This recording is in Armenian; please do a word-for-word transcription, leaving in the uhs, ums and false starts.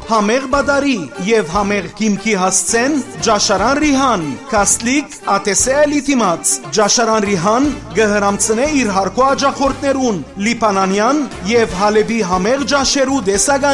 համեղ բադարի եւ համեղ հիմքի հասցեն Ջաշարան Ռիհան Կասլիկ ատեսել իտիմաց Ջաշարան Ռիհան գհրամցնե իր հարկո աջախորդներուն Լիբանանյան եւ Հալեբի համեղ ջաշերու դեսագան